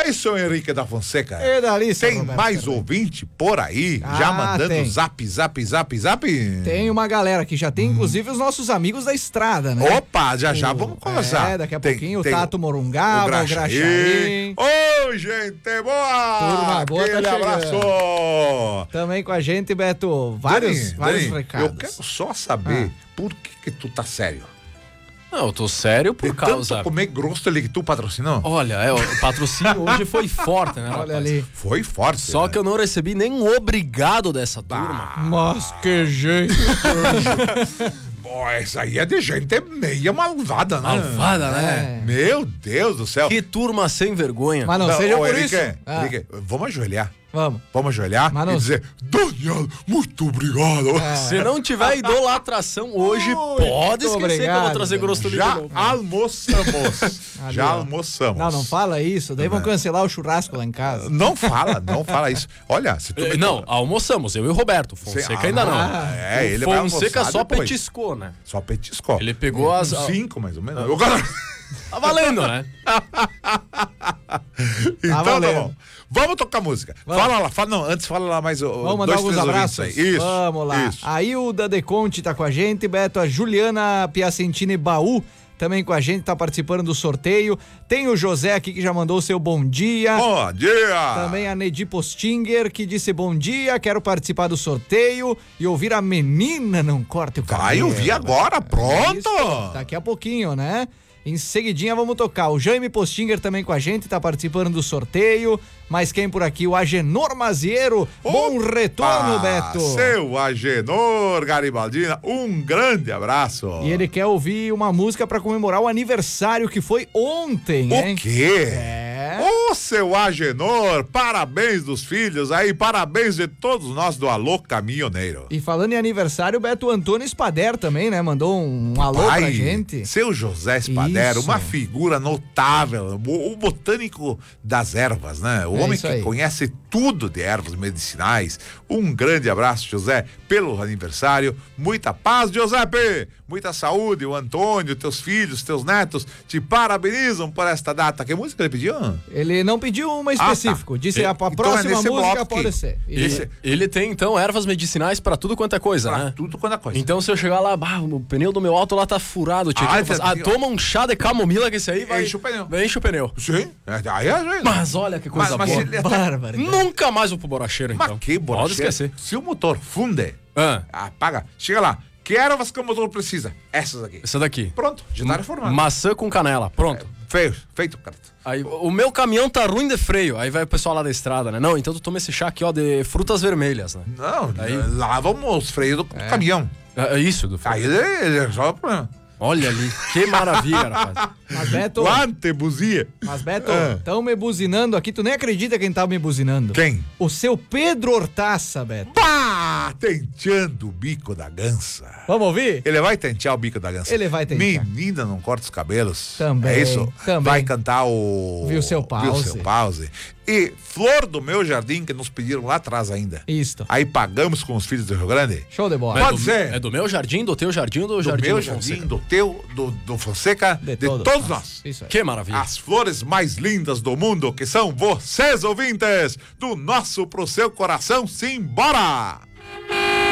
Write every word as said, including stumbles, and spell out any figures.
Aí, seu Henrique da Fonseca, E dali, seu tem Roberto mais Carvalho. ouvinte por aí, Ah, já mandando tem. zap, zap, zap, zap? Tem uma galera que já tem, inclusive, os nossos amigos da estrada, né? Opa, já já O- vamos conversar. É, daqui a Tem- pouquinho tem o Tato Morungaba, o Graxaí. Graxaí. Ô, gente boa! Turma boa, tá Aquele chegando. abraço! Também com a gente, Beto, vários, Dani, vários Dani, recados. eu quero só saber Ah. por que que tu tá sério. Não, eu tô sério por De causa... tanto comer grosso ali que tu patrocinou? Olha, é, o patrocínio hoje foi forte, né, Olha rapaz? ali. Foi forte. Só né? que eu não recebi nenhum obrigado dessa turma. Mas que jeito. Pô, essa aí é de gente meia malvada, né? Malvada, né? É. Meu Deus do céu. Que turma sem vergonha. Mas não, seja ô, por Henrique, isso. Ah, Henrique, vamos ajoelhar. vamos. Vamos ajoelhar Mas não- e dizer, Daniel, muito obrigado. É. Se não tiver idolatração hoje, pode esquecer obrigado, que eu vou trazer Dani. grosso de Já novo. almoçamos. Ali, Já ó. almoçamos. Não, não fala isso. Daí vão cancelar o churrasco lá em casa. Não fala, não fala isso. Olha, se tu Eh, me Não, almoçamos, eu e o Roberto. Fonseca Cê- ainda não. Ah, é, O ele vai Fonseca almoçar só depois. petiscou, né? Só petiscou. Ele pegou as... Uns cinco, mais ou menos. Eu quero- Tá valendo, né? Então tá valendo. bom. Vamos tocar música. Vamos. Fala lá, fala, não, antes fala lá mais o- Vamos mandar dois, alguns três abraços? ouvintes aí. Isso. Vamos lá. Isso. A Hilda De Conte tá com a gente, Beto, a Juliana Piacentini Baú também com a gente, tá participando do sorteio. Tem o José aqui que já mandou o seu bom dia. Bom dia! Também a Nedi Postinger, que disse bom dia, quero participar do sorteio e ouvir a menina Não Corta o Cabelo. Vai ouvir agora, pronto! Isso, daqui a pouquinho, né? Em seguidinha vamos tocar. O Jaime Postinger também com a gente, tá participando do sorteio. Mas quem por aqui? O Agenor Maziero. Bom retorno, Beto. Seu Agenor Garibaldina, um grande abraço. E ele quer ouvir uma música pra comemorar o aniversário que foi ontem, hein? O quê? É. Ô, seu Agenor, parabéns dos filhos aí, parabéns de todos nós do Alô Caminhoneiro. E falando em aniversário, o Beto Antônio Spader também, né? Mandou um, um alô Pai, pra gente. Seu José Spader, Isso. uma figura notável, o, o botânico das ervas, né? O É homem isso que aí. conhece tudo de ervas medicinais. Um grande abraço, José, pelo aniversário. Muita paz, Giuseppe! Muita saúde, o Antônio, teus filhos, teus netos te parabenizam por esta data. Que música ele pediu? Ele não pediu uma específico. tá. Disse E- a, a então é próxima nesse música bloco pode aqui. ser. Ele, Isso. ele tem, então, ervas medicinais pra tudo quanto é coisa, Pra né? tudo quando é coisa. Então, se eu chegar lá, bah, o pneu do meu auto lá tá furado, tia, Ah, que eu faço? tá- ah, toma um chá de camomila que esse aí vai... Enche o pneu. Enche o pneu. Sim, é, aí a gente. Mas olha que coisa Mas- mas boa. ele- até- Bárbaro. Nunca mais vou pro boracheiro, então. Mas que Pode borracheiro. esquecer. Se o motor funde, Ah, apaga, chega lá. Que ervas que o motor precisa? Essas aqui. essa daqui. Pronto, já tá reformado. Maçã com canela, pronto. Feio, feito, cara. Aí, o meu caminhão tá ruim de freio. Aí vai o pessoal lá da estrada, né? Não, então tu toma esse chá aqui, ó, de frutas vermelhas, né? Não, Aí- lavam os freios do É. caminhão. É isso, do Aí ele, ele resolve o problema. Olha ali, que maravilha, rapaz. Mas Beto, Quante buzia. mas Beto, Ah. estão me buzinando aqui. Tu nem acredita quem tá me buzinando. Quem? O seu Pedro Hortaça, Beto. Pá, tenteando o bico da gança. Vamos ouvir? Ele vai tentear o bico da gança. Ele vai tentear. Menina, não corta os cabelos. Também, É isso? também. Vai cantar o... Viu seu pause. Viu seu pause. E Flor do Meu Jardim, que nos pediram lá atrás ainda. Isto. Aí pagamos com os filhos do Rio Grande. Show de bola. É Pode do, ser. É do meu jardim, do teu jardim, do, Do jardim meu do jardim, Fonseca. do teu, do, do Fonseca, de, De todos todos nós. nós. Isso aí. Que maravilha. As flores mais lindas do mundo, que são vocês, ouvintes, do nosso pro seu coração, simbora!